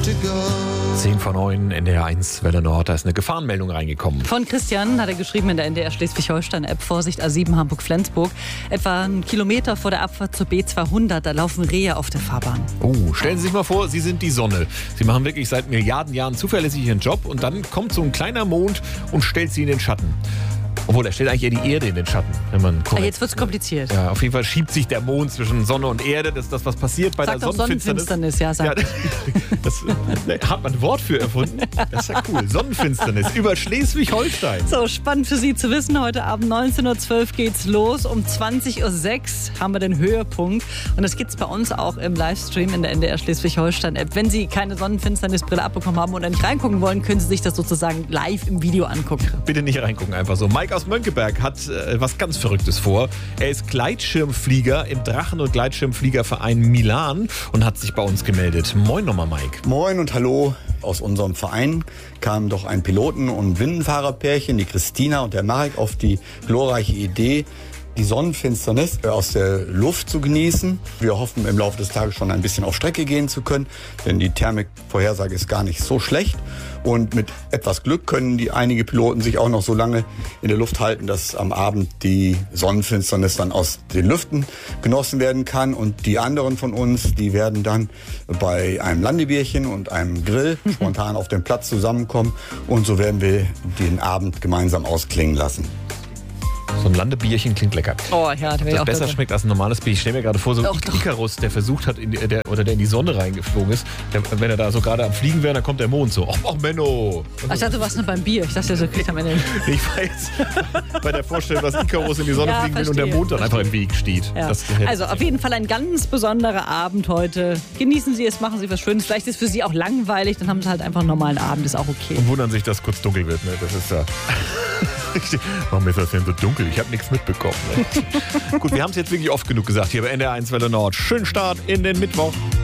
10:09 NDR1 Welle Nord, da ist eine Gefahrenmeldung reingekommen. Von Christian hat er geschrieben in der NDR Schleswig-Holstein-App, Vorsicht A7 Hamburg-Flensburg. Etwa einen Kilometer vor der Abfahrt zur B200, da laufen Rehe auf der Fahrbahn. Oh, stellen Sie sich mal vor, Sie sind die Sonne. Sie machen wirklich seit Milliarden Jahren zuverlässig Ihren Job und dann kommt so ein kleiner Mond und stellt Sie in den Schatten. Obwohl, er stellt eigentlich eher die Erde in den Schatten, wenn man korrekt. Jetzt wird es kompliziert. Ja, auf jeden Fall schiebt sich der Mond zwischen Sonne und Erde. Das ist das, was passiert bei Sag der doch Sonnenfinsternis. Ja, sag. Ja, das hat man ein Wort für erfunden. Das ist ja cool. Sonnenfinsternis über Schleswig-Holstein. So, spannend für Sie zu wissen. Heute Abend 19:12 Uhr geht's los. Um 20:06 Uhr haben wir den Höhepunkt. Und das gibt's bei uns auch im Livestream in der NDR Schleswig-Holstein-App. Wenn Sie keine Sonnenfinsternisbrille abbekommen haben oder nicht reingucken wollen, können Sie sich das sozusagen live im Video angucken. Bitte nicht reingucken, einfach so. Mike aus Mönckeberg hat was ganz Verrücktes vor. Er ist Gleitschirmflieger im Drachen- und Gleitschirmfliegerverein Milan und hat sich bei uns gemeldet. Moin nochmal, Mike. Moin und hallo. Aus unserem Verein kamen doch ein Piloten- und Windenfahrerpärchen, die Christina und der Marek, auf die glorreiche Idee, die Sonnenfinsternis aus der Luft zu genießen. Wir hoffen, im Laufe des Tages schon ein bisschen auf Strecke gehen zu können, denn die Thermikvorhersage ist gar nicht so schlecht. Und mit etwas Glück können einige Piloten sich auch noch so lange in der Luft halten, dass am Abend die Sonnenfinsternis dann aus den Lüften genossen werden kann. Und die anderen von uns, die werden dann bei einem Landebierchen und einem Grill spontan auf dem Platz zusammenkommen. Und so werden wir den Abend gemeinsam ausklingen lassen. So ein Landebierchen klingt lecker. Oh ja, da wäre ich Das auch besser dabei. schmeckt als ein normales Bier. Ich stelle mir gerade vor, so ein Doch. Icarus, der versucht hat, der in die Sonne reingeflogen ist. Wenn er da so gerade am Fliegen wäre, dann kommt der Mond so. Och, Menno! Ach, ich dachte, du warst nur beim Bier. Ich dachte, so kriegt am Ende. Ich war jetzt bei der Vorstellung, dass Icarus in die Sonne Ja, fliegen will und der verstehe, Mond dann einfach im Weg steht. Ja. Das hätte Also auf jeden Fall ein ganz besonderer Abend heute. Genießen Sie es, machen Sie was Schönes. Vielleicht ist es für Sie auch langweilig, dann haben Sie halt einfach einen normalen Abend, ist auch okay. Und wundern sich, dass kurz dunkel wird. Ne? Das ist ja... Warum ist das denn so dunkel? Ich habe nichts mitbekommen. Ne? Gut, wir haben es jetzt wirklich oft genug gesagt hier bei NDR1 Welle Nord. Schönen Start in den Mittwoch.